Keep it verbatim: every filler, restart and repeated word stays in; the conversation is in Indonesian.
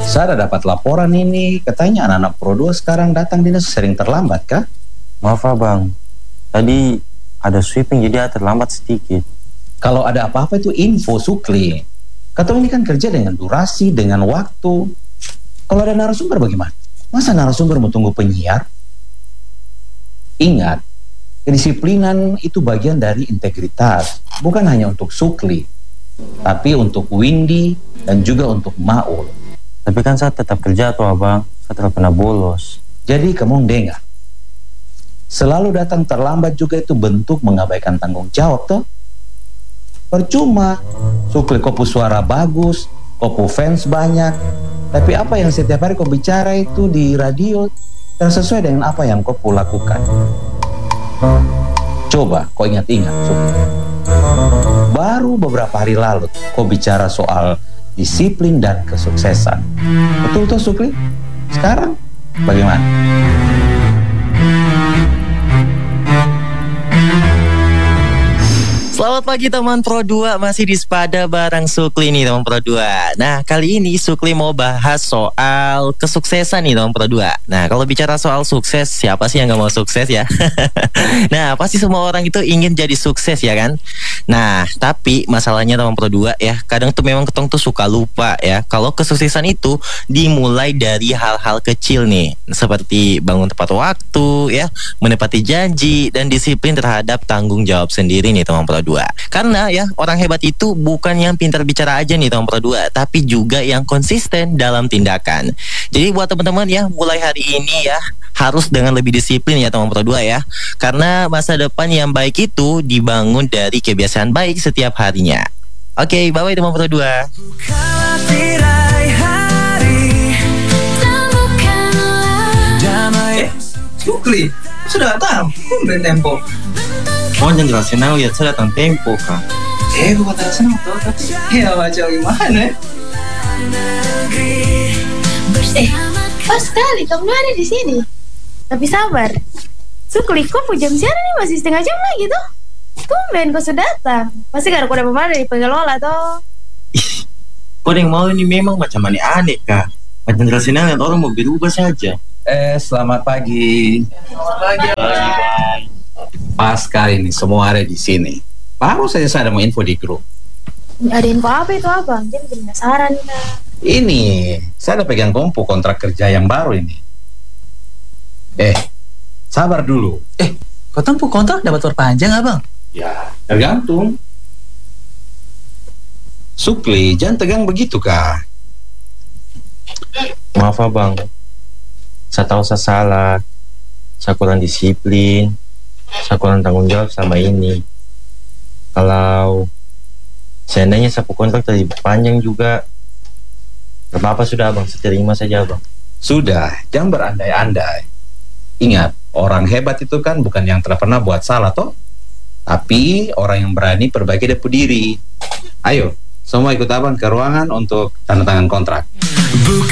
Saya ada dapat laporan ini, katanya anak-anak Pro dua sekarang datang dinas sering terlambat kah? Maaf abang, tadi ada sweeping jadi terlambat sedikit. Kalau ada apa-apa itu info Sukli. Kata ini kan kerja dengan durasi, dengan waktu. Kalau ada narasumber bagaimana? Masa narasumber mau tunggu penyiar? Ingat, kedisiplinan itu bagian dari integritas. Bukan hanya untuk Sukli, tapi untuk Windy dan juga untuk Maul. Tapi kan saya tetap kerja tuh abang, saya tetap pernah bolos. Jadi kamu dengar, selalu datang terlambat juga itu bentuk mengabaikan tanggung jawab toh. Percuma, Sukli kopu suara bagus, kopu fans banyak, tapi apa yang setiap hari kau bicara itu di radio tidak sesuai dengan apa yang kau lakukan. Coba kau ingat-ingat Sukli, baru beberapa hari lalu kau bicara soal disiplin dan kesuksesan. Betul tuh Sukli? Sekarang bagaimana? Selamat pagi teman Pro dua, masih di Sepada bareng Sukli nih teman Pro dua. Nah kali ini Sukli mau bahas soal kesuksesan nih teman Pro dua. Nah kalau bicara soal sukses, siapa sih yang gak mau sukses ya? Nah pasti semua orang itu ingin jadi sukses ya kan? Nah tapi masalahnya teman Pro dua ya, kadang tuh memang ketong tuh suka lupa ya, kalau kesuksesan itu dimulai dari hal-hal kecil nih, seperti bangun tepat waktu ya, menepati janji, dan disiplin terhadap tanggung jawab sendiri nih teman Pro dua. Karena ya orang hebat itu bukan yang pintar bicara aja nih teman Pro dua, tapi juga yang konsisten dalam tindakan. Jadi buat teman-teman ya, mulai hari ini ya harus dengan lebih disiplin ya teman Pro dua ya. Karena masa depan yang baik itu dibangun dari kebiasaan baik setiap harinya. Oke, bye-bye teman Pro dua. Eh, Sukli, sudah datang. Tumben Tempo. Oh jangan jelasin aku ya, saya datang Tempo kak. Eh, gue kata senang tuh, tapi ya macam gimana? Eh, pas sekali kamu ada di sini. Tapi sabar, Sukli, kok jam siaran nih masih setengah jam lagi tuh. Tumben kau sudah datang. Pasti karena kau dapat mana dari pengelola toh. Ih, kau yang mau ini memang macam aneh-aneh kak. Macam jelasin lihat orang mau berubah saja. Eh, selamat pagi. Selamat pagi. Pas kali ini semua ada di sini. Baru saja saya ada mau info di grup. Ada info apa itu abang? Jadi penasaran kak. Ini, saya ada pegang kompu kontrak kerja yang baru ini. Eh, sabar dulu. Eh, kau tempuh kontrak dapat perpanjang abang? Ya, tergantung. Sukli, jangan tegang begitu kak. Maaf abang, saya tahu saya salah, saya kurang disiplin, saya kurang tanggung jawab sama ini. Kalau seandainya sapu kontrak tadi panjang juga, gak apa-apa sudah abang, saya terima saja abang. Sudah, jangan berandai-andai. Ingat, orang hebat itu kan bukan yang tidak pernah buat salah toh, tapi orang yang berani perbaiki diri. Ayo, semua ikut abang ke ruangan untuk tanda tangan kontrak.